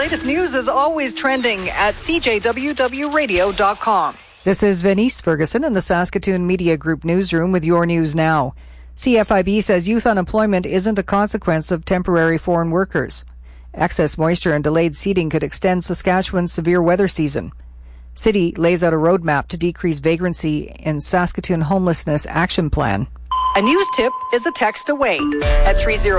latest news is always trending at cjwwradio.com. This is Venice Ferguson in the Saskatoon Media Group newsroom with your news now. CFIB says youth unemployment isn't a consequence of temporary foreign workers. Excess moisture and delayed seeding could extend Saskatchewan's severe weather season. City lays out a roadmap to decrease vagrancy in Saskatoon Homelessness Action Plan. A news tip is a text away at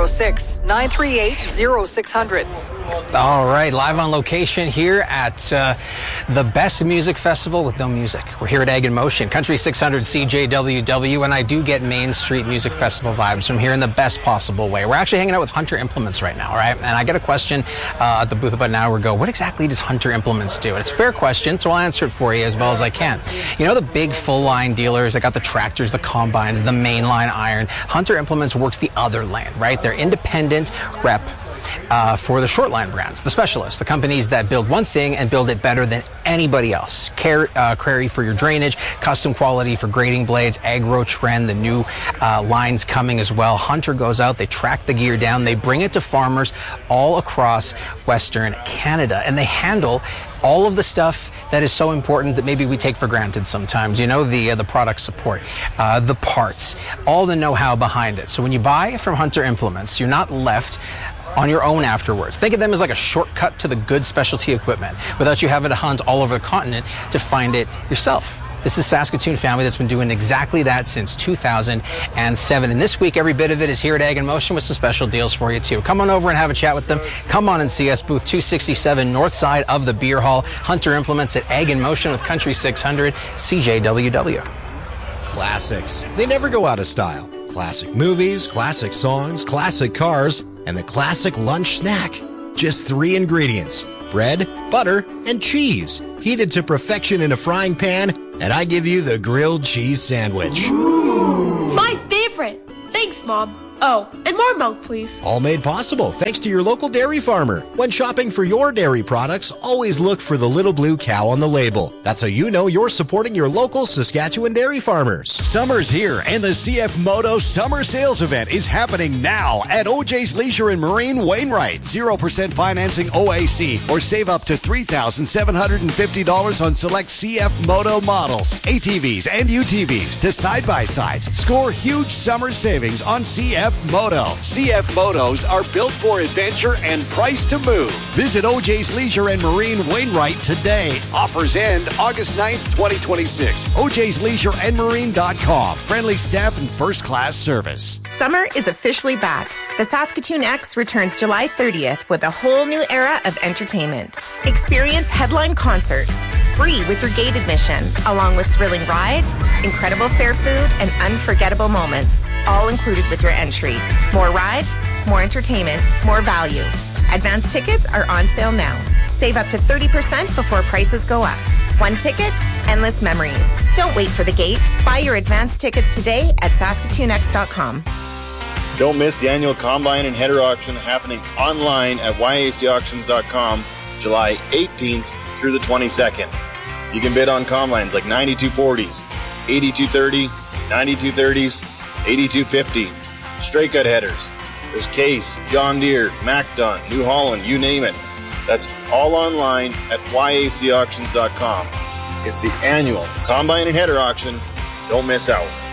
306-938-0600. All right, live on location here at the Best Music Festival with no music. We're here at Egg in Motion, Country 600 CJWW, and I do get Main Street Music Festival vibes from here in the best possible way. We're actually hanging out with Hunter Implements right now, right? And I get a question at the booth about an hour ago. What exactly does Hunter Implements do? And it's a fair question, so I'll answer it for you as well as I can. You know the big full-line dealers that got the tractors, the combines, the mainline iron? Hunter Implements works the other lane, right? They're independent rep for the short line brands, the specialists, the companies that build one thing and build it better than anybody else. Crary for your drainage, custom quality for grading blades, Agro Trend, the new lines coming as well. Hunter goes out, they track the gear down, they bring it to farmers all across Western Canada, and they handle all of the stuff that is so important that maybe we take for granted sometimes. You know, the product support, the parts, all the know-how behind it. So when you buy from Hunter Implements, you're not left on your own afterwards. Think of them as like a shortcut to the good specialty equipment without you having to hunt all over the continent to find it yourself. This is Saskatoon family that's been doing exactly that since 2007. And this week, every bit of it is here at Egg in Motion with some special deals for you, too. Come on over and have a chat with them. Come on and see us, booth 267, north side of the Beer Hall. Hunter Implements at Egg in Motion with Country 600 CJWW. Classics. They never go out of style. Classic movies, classic songs, classic cars, and the classic lunch snack. Just 3 ingredients: bread, butter, and cheese. Heated to perfection in a frying pan, and I give you the grilled cheese sandwich. Ooh. My favorite. Thanks, Mom. Oh, and more milk, please. All made possible thanks to your local dairy farmer. When shopping for your dairy products, always look for the little blue cow on the label. That's how you know you're supporting your local Saskatchewan dairy farmers. Summer's here, and the CF Moto Summer Sales Event is happening now at OJ's Leisure and Marine Wainwright. 0% financing OAC, or save up to $3,750 on select CF Moto models, ATVs and UTVs to side-by-sides. Score huge summer savings on CF Moto. CF Motos are built for adventure and priced to move. Visit OJ's Leisure and Marine Wainwright today. Offers end August 9th, 2026. OJ's Leisure and Marine.com. Friendly staff and first-class service. Summer is officially back. The Saskatoon X returns July 30th with a whole new era of entertainment. Experience headline concerts, free with your gate admission, along with thrilling rides, incredible fair food, and unforgettable moments. All included with your entry. More rides, more entertainment, more value. Advance tickets are on sale now. Save up to 30% before prices go up. One ticket, endless memories. Don't wait for the gate. Buy your advance tickets today at SaskatoonX.com. Don't miss the annual Combine and Header Auction happening online at YACauctions.com July 18th through the 22nd. You can bid on combines like 9240s, 8230, 9230s, 8250, straight gut headers. There's Case, John Deere, MacDon, New Holland, you name it. That's all online at YACauctions.com. It's the annual Combine and Header Auction. Don't miss out.